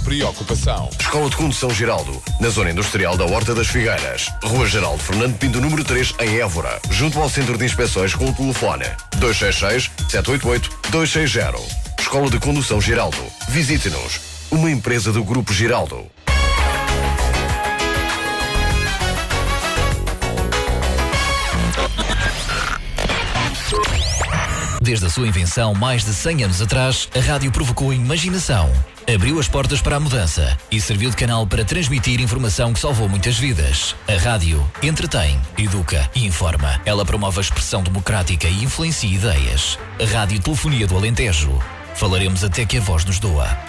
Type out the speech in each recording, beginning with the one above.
preocupação. Escola de Condução Geraldo, na Zona Industrial da Horta das Figueiras. Rua Geraldo Fernando Pinto, número 3, em Évora. Junto ao Centro de Inspeções com o telefone 266-788-260. Escola de Condução Geraldo. Visite-nos. Uma empresa do Grupo Geraldo. Desde a sua invenção, mais de 100 anos atrás, a rádio provocou a imaginação, abriu as portas para a mudança e serviu de canal para transmitir informação que salvou muitas vidas. A rádio entretém, educa e informa. Ela promove a expressão democrática e influencia ideias. A Rádio Telefonia do Alentejo. Falaremos até que a voz nos doa.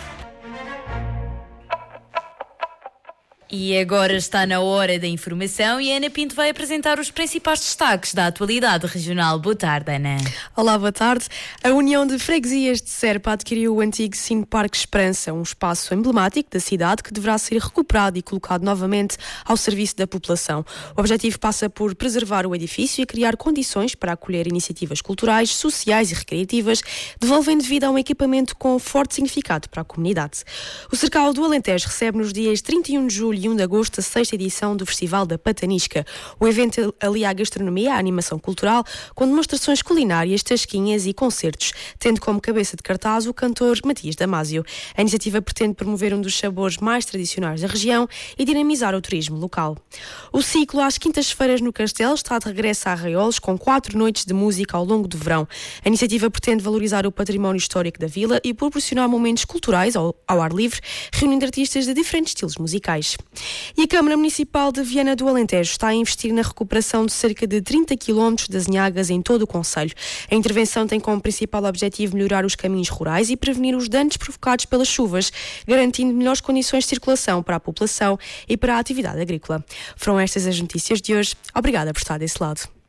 E agora está na hora da informação e a Ana Pinto vai apresentar os principais destaques da atualidade regional. Boa tarde, Ana. Olá, boa tarde. A União de Freguesias de Serpa adquiriu o antigo Cine Parque Esperança, um espaço emblemático da cidade que deverá ser recuperado e colocado novamente ao serviço da população. O objetivo passa por preservar o edifício e criar condições para acolher iniciativas culturais, sociais e recreativas, devolvendo vida a um equipamento com forte significado para a comunidade. O Cercal do Alentejo recebe nos dias 31 de julho e 1 de agosto a 6ª edição do Festival da Patanisca. O evento alia a gastronomia, a animação cultural, com demonstrações culinárias, tasquinhas e concertos, tendo como cabeça de cartaz o cantor Matias Damasio. A iniciativa pretende promover um dos sabores mais tradicionais da região e dinamizar o turismo local. O ciclo às quintas-feiras no Castelo está de regresso a Arraiolos, com 4 noites de música ao longo do verão. A iniciativa pretende valorizar o património histórico da vila e proporcionar momentos culturais ao ar livre, reunindo artistas de diferentes estilos musicais. E a Câmara Municipal de Viana do Alentejo está a investir na recuperação de cerca de 30 km das Nhagas em todo o concelho. A intervenção tem como principal objetivo melhorar os caminhos rurais e prevenir os danos provocados pelas chuvas, garantindo melhores condições de circulação para a população e para a atividade agrícola. Foram estas as notícias de hoje. Obrigada por estar desse lado.